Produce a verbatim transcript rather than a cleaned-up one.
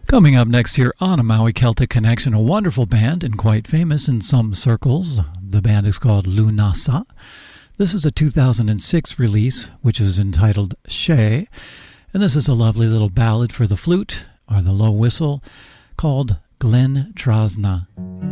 Coming up next here on a Maui Celtic Connection, a wonderful band and quite famous in some circles. The band is called Lunasa. This is a two thousand six release, which is entitled She, and this is a lovely little ballad for the flute, or the low whistle, called Glen Trasna.